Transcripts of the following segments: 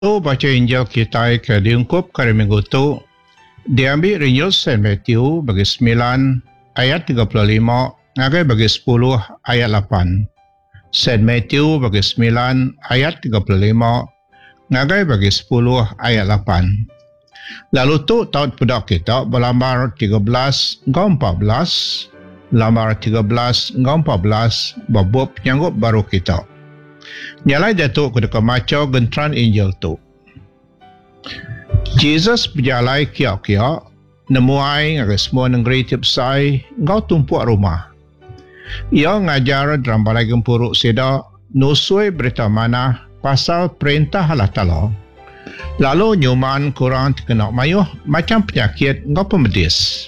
Tu baca Injil kita ke diungkup kali minggu tu diambil dari Injil Saint Matthew bagi 9 ayat 35 ngagai bagi 10 ayat 8. Saint Matthew bagi 9 ayat 35 ngagai bagi 10 ayat 8. Lalu tu tahun pudak kita berlambar 13 ngau 14, lambar 13 ngau 14 babub nyanggup baru kita. Nyalai datuk kuda kemaco gentran Injil tu. Jesus berjalai kiak-kiak, nemuai ngagai semua negeri tipsai, ngau tumpuak rumah. Ia ngajar dalam balai gempuruk seda, nusui berita mana pasal perintah Allah Ta'ala. Lalu nyuman kurang terkena mayuh macam penyakit ngau pemedis.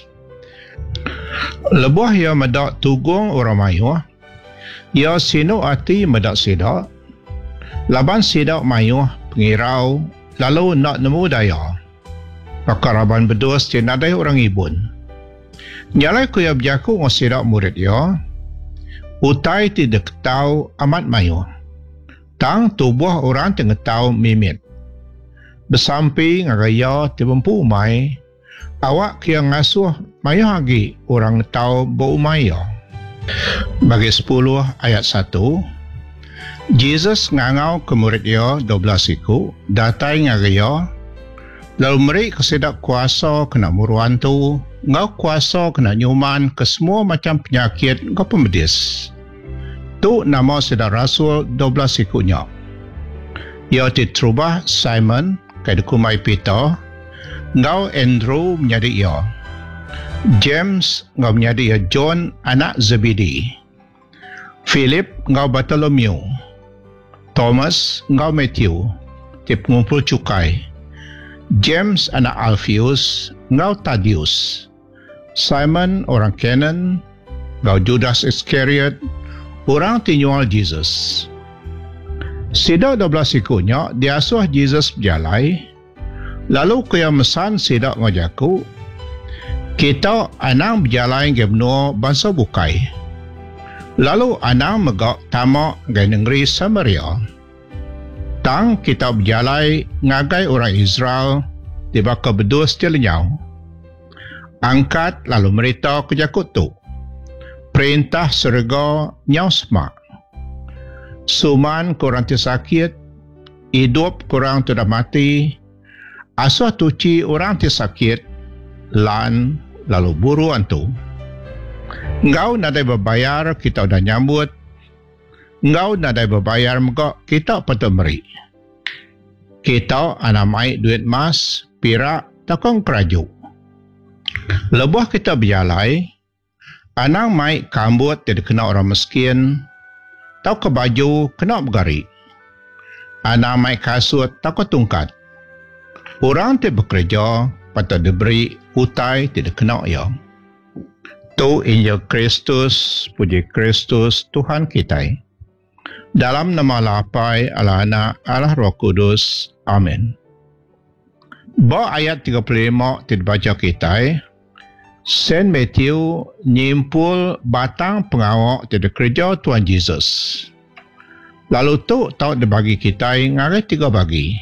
Lebuh ia medak tugung orang mayuh, ia sinu hati medak seda, laban sedak mayuh pengirau, lalu nak nemu daya. Pakaraban berdua senadai orang ibun. Nyalai kuya berjaku ngau sedak murid ia, utai tidak tahu amat mayuh. Tang tubuh orang tengah tahu mimit. Bersampi ngagaya tibempu umai, awak kia ngasuh mayuh lagi orang tahu berumai ia. Bagi 10 ayat 1, Jesus ngangau ke murid dia 12 iku, datai ngagaya, lalu merik kesedak kuasa kena muruan tu, ngau kuasa kena nyuman ke semua macam penyakit ngau pemedis. Tu nama sedak rasul 12 ikunya. Ia ditrubah Simon, kaya dikumai Peter, ngau Andrew menjadi ia. James ngau menjadi ia John anak Zebedee. Philip ngau Bartholomew. Thomas ngau Matthew, tip pengumpul cukai. James anak Alphaeus ngau Thaddeus. Simon orang Canaan, ngau Judas Iscariot, orang tinyual Jesus. Sedak 12 ikunya diasuh Jesus berjalai, lalu kaya mesan sedak ngajaku, kita anang berjalan ke benua bangsa bukai. Lalu anang megak tamak ke negeri Samaria. Tang kita berjalan ngagai orang Israel di baka berdua setia lenyau. Angkat lalu merita kejakut tu. Perintah serga nyau semak. Suman korang tersakit, hidup korang sudah mati, asuh tuci orang tersakit, lan lalu buru antu. Engkau nadai berbayar, kita dah nyambut. Engkau nadai berbayar, maka kita patut meri. Kita anamai duit emas, pirak, takong keraju. Lebuh kita berjalai, anang mai kambut tidak kena orang miskin, tau ke baju kena bergari. Anang mai kasut tak ke tungkat. Orang tidak bekerja, patut diberi utai tidak kena ia. Tu Injil Kristus, puji Kristus Tuhan kita. Dalam nama Lapai, Allah Anak, Allah Roh Kudus. Amin. Ba ayat 35 dibaca kita. Saint Matthew nyimpul batang pengawak tidak kerja Tuhan Yesus. Lalu tu tahu dibagi kita ngarai 3 bagi.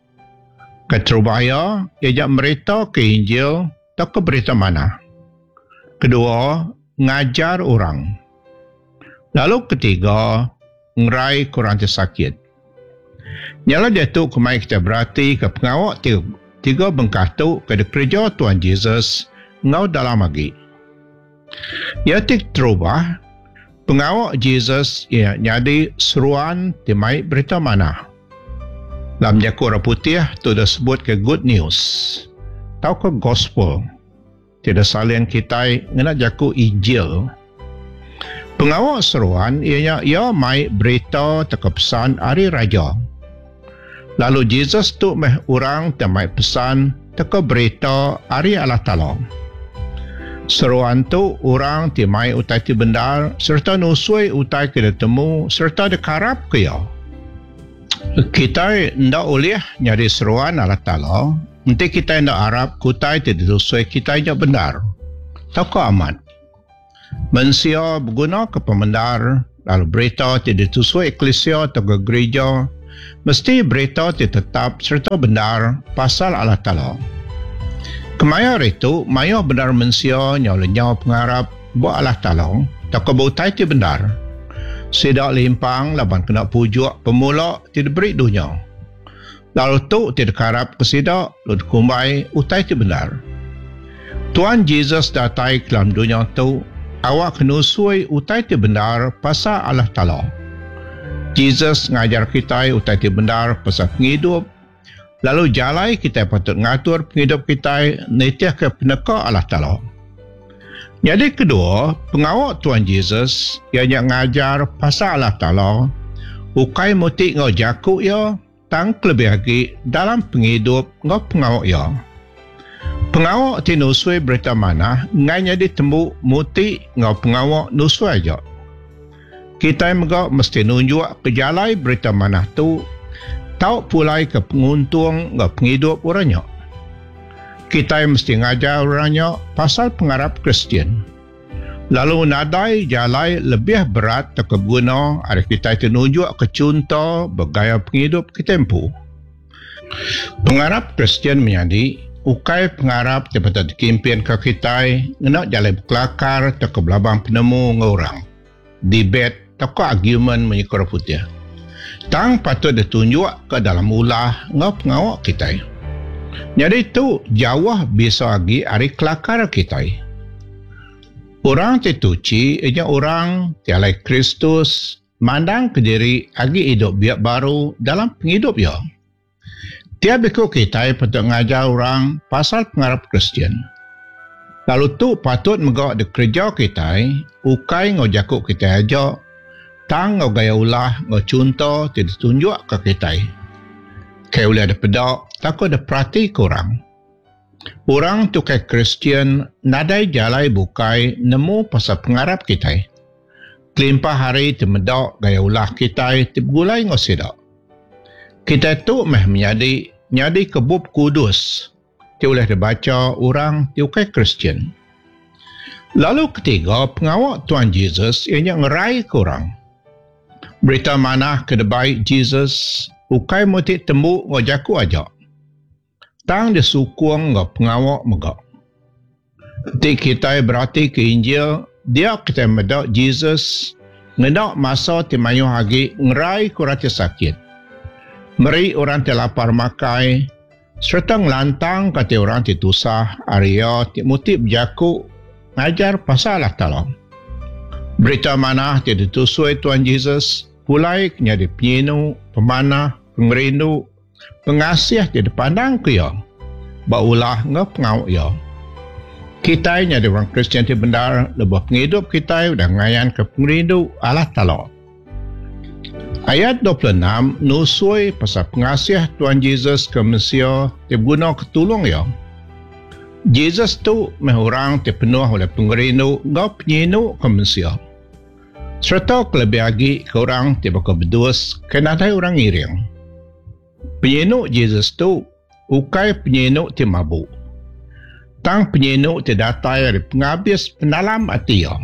Keterubaya, ia merita ke Injil, tak ke berita mana. Kedua, ngajar orang. Lalu ketiga, ngerai korang tersakit. Nyala dia tu kemai kita berarti ke pengawak 3 bengkah tu ke kerja Tuhan Yesus ngau dalam lagi. Ia tik terubah, pengawak Yesus ia nyadi seruan timai berita mana. Dalam jaku orang putih tu dah sebut ke good news. Tahu ke gospel. Tidak salian kita ngena jaku Injil. Pengawak seruan ia mai berita terkepesan hari raja. Lalu Jesus tu meh orang temai pesan teka berita hari Allah Ta'ala. Seruan tu orang timai utai ti bendar serta nusui utai kita temu serta dekarap ke ya. Kita ndak boleh nyari seruan Allah Ta'ala. Nanti kita ndak harap kutai ti nusui kita je benar. Tak amat. Mensia berguna ke pemendar lalu berita ti ditusui eklesia atau ke gereja mesti berita tetap serta benar pasal Allah Ta'ala. Kemaya itu, mayo benar mensia nyau pengarap buat Allah Ta'ala, tak kebutai ti benar. Sidak limpang laban kena pujuk pemula tidak beri dunia. Lalu tu tidak karap kesidak, lalu kumbai utai ti benar. Tuan Yesus datai ke dalam dunia tu, awak kena usui utai ti benar pasal Allah Ta'ala. Yesus ngajar kita utai ti benar pasal penghidup. Lalu jalai kita patut ngatur penghidup kita netiah ke peneka Allah Ta'ala. Jadi kedua, pengawak Tuan Yesus ianya ngajar pasal Allah Ta'ala, ukai mutik ngau jakuk ya, tang lebih lagi dalam penghidup ngau pengawak ya. Pengawak ti nusui berita mana, ngai jadi tembuk mutik ngau pengawak nusui aja. Kita juga mesti nunjuk ke jalai berita mana tu, tahu pulai ke penguntung ngau penghidup orangnya. Kita mesti ngajar orangnya pasal pengarap Kristian. Lalu nadai jalai lebih berat terkeguna ada kita tunjuk ke contoh bergaya penghidup kita empu. Pengarap Kristian menjadi ukai pengarap dapat dikimpin ke kita nak jalai berkelakar terkebelabang penemu ngorang. Debate atau argument menyikor putih. Tang patut ditunjuk ke dalam ulah ngau pengawak kita. Jadi itu jauh bisa lagi hari kelakar kita. Orang tertuci ianya orang tialai Kristus mandang ke diri agi hidup biak baru dalam penghidup ya. Tiap ikut kita patut ngajar orang pasal pengarap Kristian. Lalu tu patut megak di kerja kita ukai ngau jakuk kita aja tang ngau gaya ulah ngau contoh tidak tunjuk ke kita. Kaya boleh ada pedak, takut ada perhati korang. Orang tu kaya Kristian, nadai jalai bukai, nemu pasal pengarap kita. Kelimpah hari temedak gaya ulah kita, tibgulai ngosidak. Kita tu menjadi kebub kudus. Dia boleh dibaca orang tu kaya Kristian. Lalu ketiga, pengawak Tuan Yesus, ianya ngerai korang. Berita mana kedebai Jesus, ukai motik tembuk ngau jaku aja. Tang dia sukung ngau pengawak megak. Ketika kita berarti ke Injil, dia kita medak Jesus, ngedak masa timayuh lagi ngerai kurati sakit. Meri orang telapar makai, serta ngelantang kata orang titusah, Arya motik berjaku, ngajar pasal Allah Ta'ala. Berita mana tidak ditusui Tuan Yesus, pulai nyari pienu, pemanah, pengerindu, pengasih jadi pandang ke ya. Baulah ngau pengawak ya. Kita nyari orang Kristian di benar, lebih penghidup kita udah ngayan ke pengerindu Allah Ta'ala. Ayat 26 nusui pasal pengasih Tuan Yesus ke Mesia diguna ketulung ya. Jesus tu mehorang dipenuh oleh pengerindu ngau penyinu ke Mesia. Serta kelebih lagi ke orang tiba ke bedus kena ada orang iring. Penyinuk Jesus tu ukai penyinuk ti mabuk. Tang penyinuk ti datai dari penghabis penalam hati ya.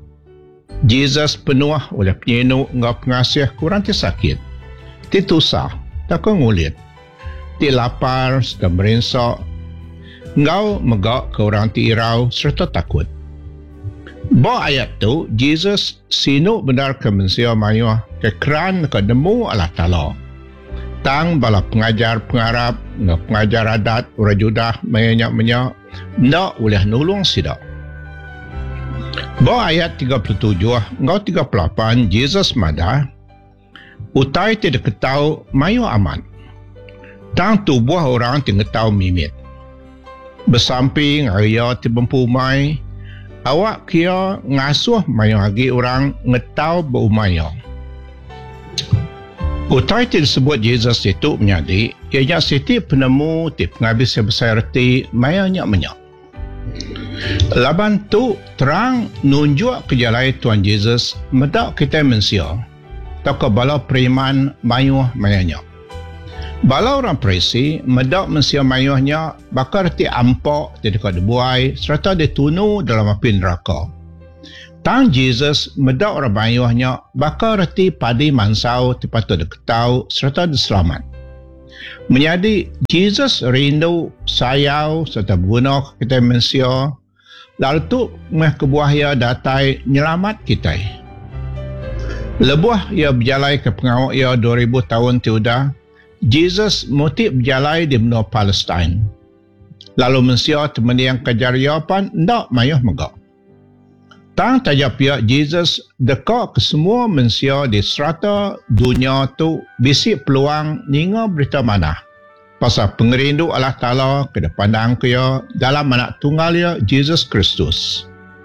Jesus penuh oleh penyinuk ngau pengasih kurang ti sakit. Ti tusah, tak ngulit. Ti lapar, sedang merinsak. Ngau megak ke orang ti irau serta takut. Bawa ayat tu, Jesus sinuk benar ke Mesia mayuh ke keran ke nemu Allah Ta'ala. Tang bala pengajar pengarap, pengajar adat, orang judah, menyak-menyak, nak boleh nulung sidak. Bawa ayat 37, ngau 38, Jesus mada, utai tidak ketau mayuh aman. Tang tubuh orang tidak tahu mimit. Bersamping, ayat tibempu mai, awak kia ngasuh mayang lagi orang ngetau berumaya. Utai disebut Jesus itu menjadi, ianya siti penemu ti penghabis yang besar reti mayanya menyak. Laban tu terang nunjuk kejalai Tuan Yesus medak kita mensia. Tak bala preman mayuh mayanya. Bala orang Parisi medak mensia mayuhnya bakar ti ampok ti dekat buai serta ditunu dalam api neraka. Tang Jesus medak rabayuhnya bakal reti padi mansau tipatut deketau serta diselamat. Menjadi Jesus rindu sayau serta berguna kita manusia, lalu tu meh kebuah ia datai nyelamat kita. Lebuah ia berjalai ke pengawak ia 2000 tahun tiudah, Jesus muti berjalai di benua Palestin. Lalu manusia teman yang kejar jawapan ndak mayuh megak. Tang tajap pihak Jesus dekat ke semua manusia di serata dunia tu bisi peluang ninga berita manah pasal pengerindu Allah Ta'ala ke depan dia dalam anak tunggal dia Jesus Kristus.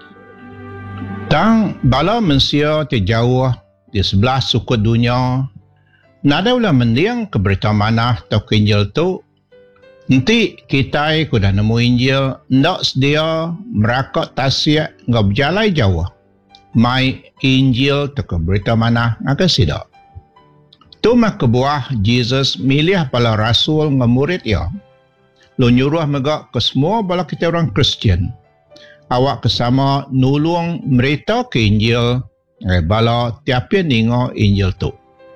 Tang bala manusia terjauh di sebelah sukut dunia nada ulah mendiang ke berita manah atau ke Injil tu. Nanti kita kuda nemu Injil, ndak sedia merakot tasiak ngau berjalai jauh. Mai Injil tu ke berita mana ngaka sidak. Tu mah kebuah Jesus milih bala rasul ngemurid ya. Lu nyuruh megak ke semua bala kita orang Kristian. Awak kesama nulung merita ke Injil, bala tiapin ningo Injil tu.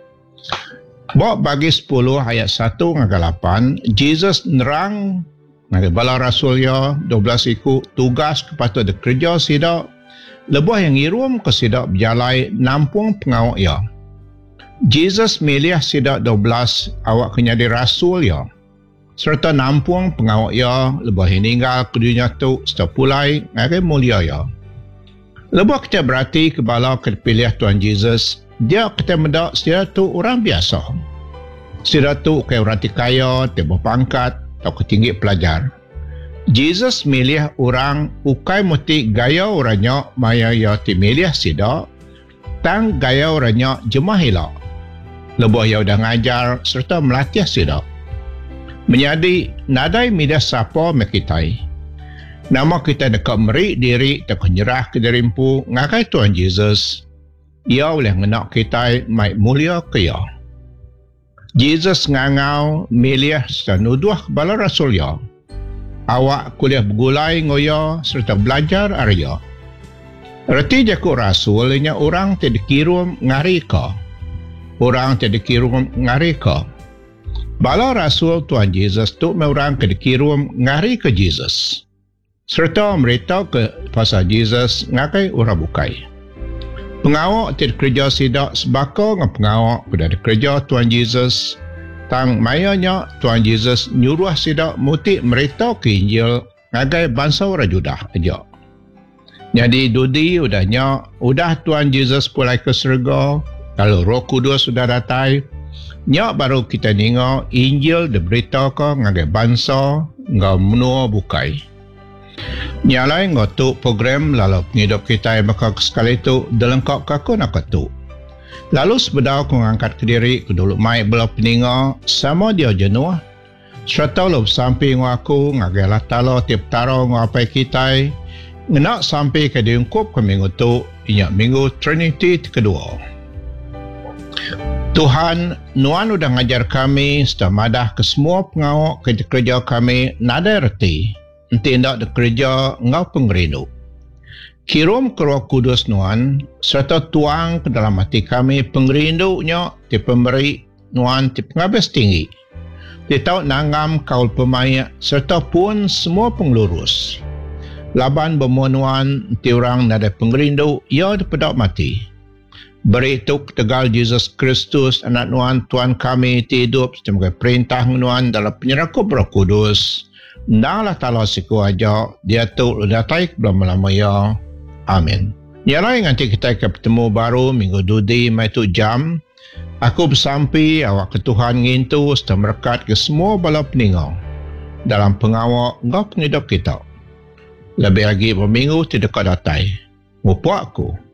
Bawa bagi 10 ayat 1 ngaka 8, Jesus nerang bala rasul ya 12 ikut tugas kepada kerja sidak lebuh yang irum ke sidak berjalai nampung pengawak ya. Jesus milih sidak 12 awak kenyadi rasul ya serta nampung pengawak ya lebuh yang tinggal ke dunia tu serta pulai ngaka mulia ya. Lebuh kita berarti kebala kepilih Tuhan Jesus, dia kita mendak sedia tu orang biasa. Sedia tu kaya orang kaya, tiba pangkat atau ketinggi pelajar. Jesus milih orang ukai muti gaya orangnya maya ya timilih sida, tang gaya orangnya jemah hilak. Lebuh ya udah ngajar serta melatih sida. Menjadi nadai midah sapa mekitai. Nama kita dekat meri diri tak nyerah ke derimpu ngakai Tuhan Jesus. Ia boleh ngenak kita mai mulia ke ya. Jesus ngangau milih senuduh bala rasul ya. Awak kuliah bergulai ngoya serta belajar arya. Reti jaku rasulnya orang tidak kirum ngari ka. Orang tidak kirum ngari ka. Bala rasul Tuhan Jesus tu orang tidak kirum ngari ke Jesus. Serta merita ke pasal Jesus ngakai orang bukai. Pengawak tidak kerja sidak sebaka dengan pengawak kuda ada kerja Tuhan Jesus. Tang mayanya Tuhan Jesus nyuruh sidak muti merita ke Injil ngagai bangsa orang Judah aja. Jadi dudi udah Tuhan Jesus pulai ke surga. Kalau Roh Kudus sudah datang, nyak baru kita dengar Injil diberita ke ngagai bangsa ngau menua bukai. Nyalai ngotuk program lalu penghidup kita yang bakal sekali itu delengkap kaku nak ketuk. Lalu sebedau aku ngangkat ke diri ke dulu mai belah peninga sama dia jenuh. Serta lu sampai ngaku ngagalah talo tiap taro ngapai kita ngenak sampai ke diungkup ke minggu tu inyak minggu Trinity kedua. Tuhan Nuan udah ngajar kami setamadah ke semua pengawak kerja kami nada reti. Tindak bekerja ngau pengerindu. Kirim ke Roh Kudus Nuan serta tuang ke dalam hati kami pengerindunya di pemberi Nuan di pengabas tinggi. Di tahu nangam kaul pemaya serta pun semua pengelurus. Laban bermonuan di orang nada pengerindu ia dipedak mati. Beri itu tegal Jesus Kristus anak Nuan Tuhan kami hidup sebagai perintah Nuan dalam penyerakup Roh Kudus. Ndanglah talo siku aja dia tu datai belum lama ya. Amin. Ya lain nanti kita bertemu baru minggu dudi mai tu jam. Aku bersampai awak ke Tuhan ngintu serta merekat ke semua bala peningau dalam pengawak ngau penghidup kita. Lebih lagi berminggu tidak datai. Mupa aku.